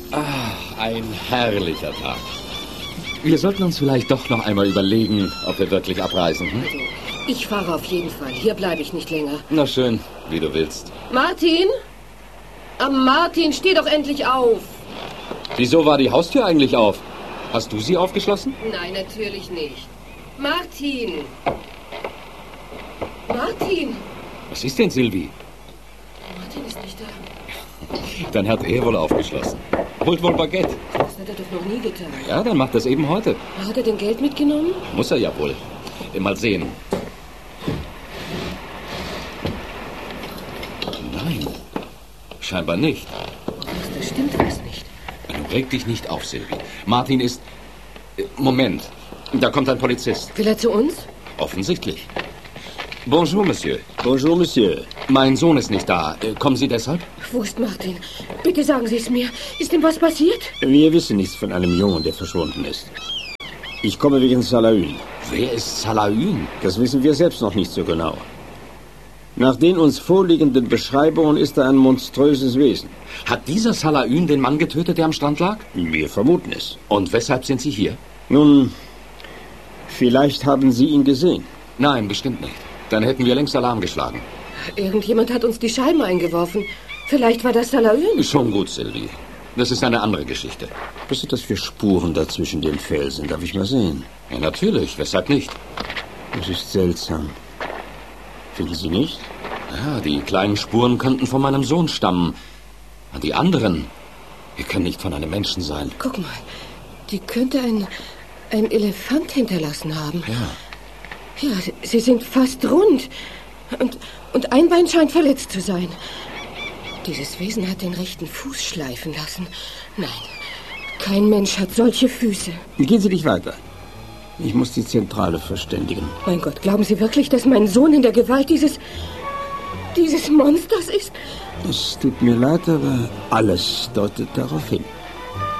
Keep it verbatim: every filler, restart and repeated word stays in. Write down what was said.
Ach, ein herrlicher Tag. Wir sollten uns vielleicht doch noch einmal überlegen, ob wir wirklich abreisen. Hm? Also, ich fahre auf jeden Fall. Hier bleibe ich nicht länger. Na schön, wie du willst. Martin? Ah, Martin, steh doch endlich auf. Wieso war die Haustür eigentlich auf? Hast du sie aufgeschlossen? Nein, natürlich nicht. Martin! Martin! Was ist denn, Sylvie? Martin ist nicht da. Dann hat er wohl aufgeschlossen. Holt wohl Baguette. Das hat er doch noch nie getan. Ja, dann macht das eben heute. Hat er denn Geld mitgenommen? Muss er ja wohl. Mal sehen. Nein, scheinbar nicht. Da stimmt was nicht. Reg dich nicht auf, Sylvie. Martin ist... Moment, da kommt ein Polizist. Will er zu uns? Offensichtlich. Bonjour, Monsieur. Bonjour, Monsieur. Mein Sohn ist nicht da. Kommen Sie deshalb? Wo ist Martin? Bitte sagen Sie es mir. Ist ihm was passiert? Wir wissen nichts von einem Jungen, der verschwunden ist. Ich komme wegen Salaün. Wer ist Salaün? Das wissen wir selbst noch nicht so genau. Nach den uns vorliegenden Beschreibungen ist er ein monströses Wesen. Hat dieser Salaün den Mann getötet, der am Strand lag? Wir vermuten es. Und weshalb sind Sie hier? Nun, vielleicht haben Sie ihn gesehen. Nein, bestimmt nicht. Dann hätten wir längst Alarm geschlagen. Irgendjemand hat uns die Scheiben eingeworfen. Vielleicht war das Salaün. Schon gut, Sylvie. Das ist eine andere Geschichte. Was sind das für Spuren da zwischen den Felsen? Darf ich mal sehen? Ja, natürlich. Weshalb nicht? Das ist seltsam. Finden Sie nicht? Ja, die kleinen Spuren könnten von meinem Sohn stammen. Und die anderen, die können nicht von einem Menschen sein. Guck mal, die könnte ein, ein Elefant hinterlassen haben. Ja. Ja, sie sind fast rund. Und, und ein Bein scheint verletzt zu sein. Dieses Wesen hat den rechten Fuß schleifen lassen. Nein, kein Mensch hat solche Füße. Gehen Sie nicht weiter. Ich muss die Zentrale verständigen. Mein Gott, glauben Sie wirklich, dass mein Sohn in der Gewalt dieses... dieses Monsters ist? Es tut mir leid, aber alles deutet darauf hin.